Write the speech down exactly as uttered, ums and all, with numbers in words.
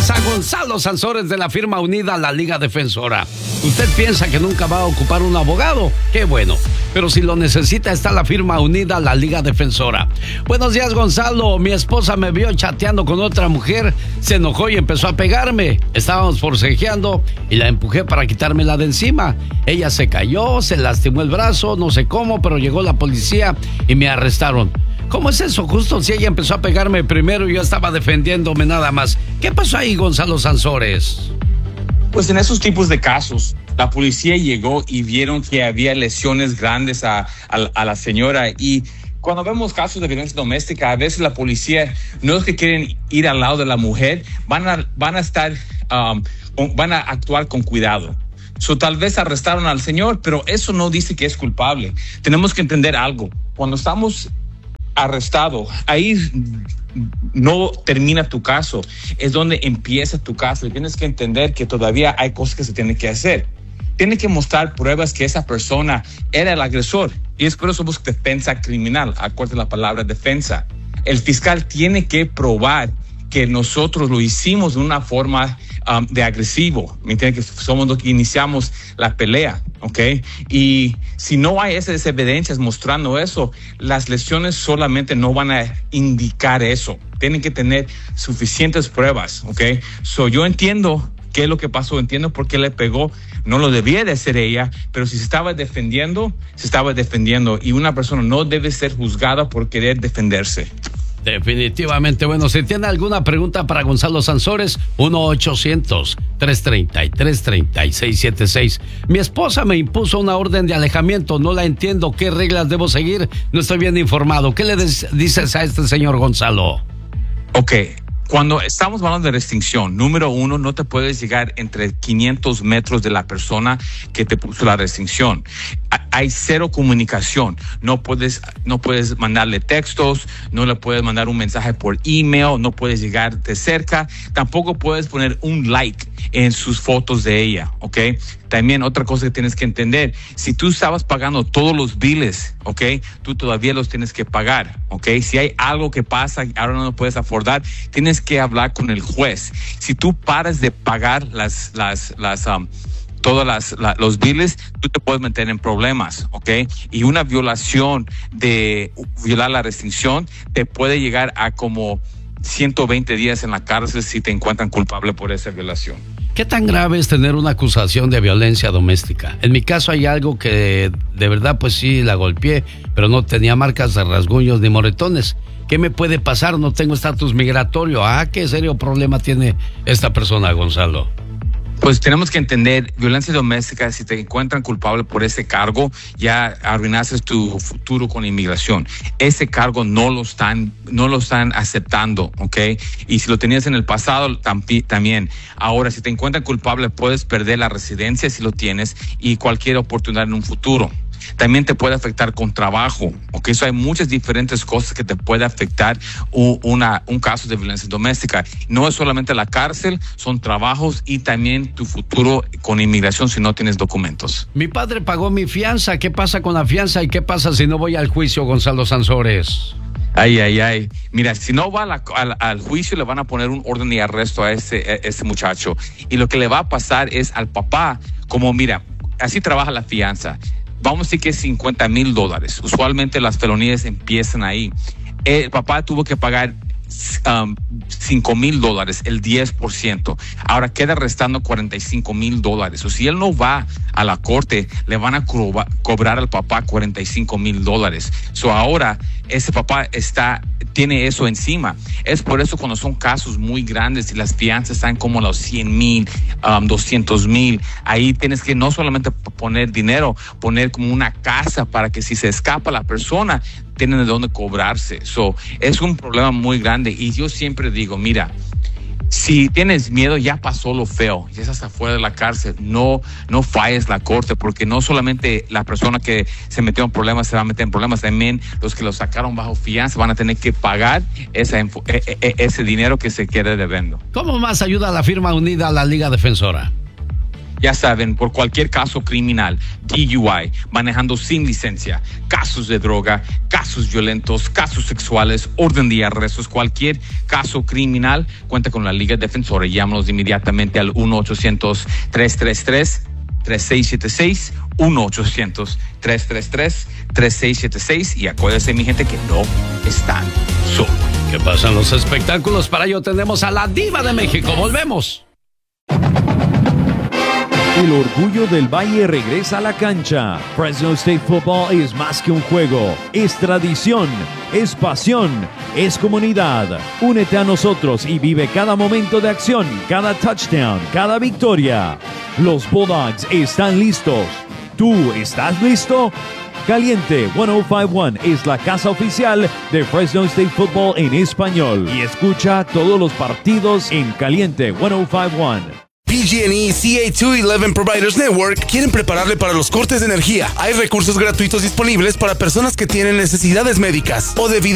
tenemos a Gonzalo Sansores de la firma unida La Liga Defensora. ¿Usted piensa que nunca va a ocupar un abogado? ¡Qué bueno! Pero si lo necesita, está la firma unida La Liga Defensora. Buenos días, Gonzalo. Mi esposa me vio chateando con otra mujer, se enojó y empezó a pegarme. Estábamos forcejeando y la empujé para quitármela de encima. Ella se cayó, se lastimó el brazo, no sé cómo, pero llegó la policía y me arrestaron. ¿Cómo es eso? Justo si ella empezó a pegarme primero y yo estaba defendiéndome nada más. ¿Qué pasó ahí, Gonzalo Sansores? Pues en esos tipos de casos, la policía llegó y vieron que había lesiones grandes a, a, a la señora. Y cuando vemos casos de violencia doméstica, a veces la policía no es que quieren ir al lado de la mujer, van a, van a estar, um, van a actuar con cuidado. So, tal vez arrestaron al señor, pero eso no dice que es culpable. Tenemos que entender algo. Cuando estamos arrestado, ahí no termina tu caso, es donde empieza tu caso y tienes que entender que todavía hay cosas que se tienen que hacer. Tiene que mostrar pruebas que esa persona era el agresor y es por eso somos defensa criminal. Acuérdate la palabra defensa. El fiscal tiene que probar que nosotros lo hicimos de una forma um, de agresivo, ¿me entiendes? Que somos los que iniciamos la pelea, ¿ok? Y si no hay esas evidencias mostrando eso, las lesiones solamente no van a indicar eso. Tienen que tener suficientes pruebas, ¿ok? So, yo entiendo qué es lo que pasó, entiendo por qué le pegó, no lo debía de hacer ella, pero si se estaba defendiendo, se estaba defendiendo y una persona no debe ser juzgada por querer defenderse. Definitivamente. Bueno, si tiene alguna pregunta para Gonzalo Sansores, uno ochocientos, tres treinta y tres, treinta y seis setenta y seis. Mi esposa me impuso una orden de alejamiento, no la entiendo, ¿qué reglas debo seguir? No estoy bien informado. ¿Qué le des- dices a este señor Gonzalo? Ok, cuando estamos hablando de restricción, número uno, no te puedes llegar entre quinientos metros de la persona que te puso la restricción. Hay cero comunicación. No puedes, no puedes mandarle textos, no le puedes mandar un mensaje por email, no puedes llegar de cerca, tampoco puedes poner un like en sus fotos de ella, ¿ok? También otra cosa que tienes que entender, si tú estabas pagando todos los biles, ¿ok? Tú todavía los tienes que pagar, ¿ok? Si hay algo que pasa y ahora no lo puedes afordar, tienes que hablar con el juez. Si tú paras de pagar las, las, las, um, todos las, la, los biles, tú te puedes meter en problemas, ¿ok? Y una violación de violar la restricción te puede llegar a como ciento veinte días en la cárcel si te encuentran culpable por esa violación. ¿Qué tan grave es tener una acusación de violencia doméstica? En mi caso hay algo que de verdad pues sí la golpeé, pero no tenía marcas de rasguños ni moretones. ¿Qué me puede pasar? No tengo estatus migratorio. Ah, ¿qué serio problema tiene esta persona, Gonzalo? Pues tenemos que entender, violencia doméstica, si te encuentran culpable por ese cargo, ya arruinaste tu futuro con inmigración. Ese cargo no lo están, no lo están aceptando, ¿ok? Y si lo tenías en el pasado, tampi- también. Ahora, si te encuentran culpable, puedes perder la residencia si lo tienes y cualquier oportunidad en un futuro. También te puede afectar con trabajo, ¿ok? Eso hay muchas diferentes cosas que te puede afectar u- una, un caso de violencia doméstica. No es solamente la cárcel, son trabajos y también tu futuro con inmigración si no tienes documentos. Mi padre pagó mi fianza. ¿Qué pasa con la fianza y qué pasa si no voy al juicio, Gonzalo Sansores? Ay, ay, ay. Mira, si no va a la, al, al juicio, le van a poner un orden de arresto a ese, a ese muchacho. Y lo que le va a pasar es al papá, como mira, así trabaja la fianza. Vamos a decir que es cincuenta mil dólares. Usualmente las felonías empiezan ahí. El papá tuvo que pagar um, cinco mil dólares, el diez por ciento. Ahora queda restando cuarenta y cinco mil dólares. O si él no va a la corte, le van a co- cobrar al papá cuarenta y cinco mil dólares. So ahora ese papá está, tiene eso encima. Es por eso cuando son casos muy grandes y las fianzas están como los cien mil, um, doscientos mil, ahí tienes que no solamente poner dinero, poner como una casa para que si se escapa la persona, tienen de dónde cobrarse. So, es un problema muy grande y yo siempre digo, mira, si tienes miedo, ya pasó lo feo, ya estás afuera de la cárcel, no, no falles la corte, porque no solamente la persona que se metió en problemas se va a meter en problemas, también los que lo sacaron bajo fianza van a tener que pagar esa, ese dinero que se quede debiendo. ¿Cómo más ayuda la firma unida a la Liga Defensora? Ya saben, por cualquier caso criminal, D U I, manejando sin licencia, casos de droga, casos violentos, casos sexuales, orden de arrestos, cualquier caso criminal, cuenta con la Liga Defensora. Llámanos inmediatamente al uno ochocientos, tres tres tres, tres seis siete seis, uno ochocientos, tres tres tres, tres seis siete seis, y acuérdense, mi gente, que no están solos. ¿Qué pasa en los espectáculos? Para ello tenemos a la Diva de México. Volvemos. El orgullo del Valle regresa a la cancha. Fresno State Football es más que un juego, es tradición, es pasión, es comunidad. Únete a nosotros y vive cada momento de acción, cada touchdown, cada victoria. Los Bulldogs están listos. ¿Tú estás listo? Caliente ciento cincuenta y uno es la casa oficial de Fresno State Football en español. Y escucha todos los partidos en Caliente ciento cincuenta y uno. P G and E C A doscientos once Providers Network quieren prepararle para los cortes de energía. Hay recursos gratuitos disponibles para personas que tienen necesidades médicas o de vida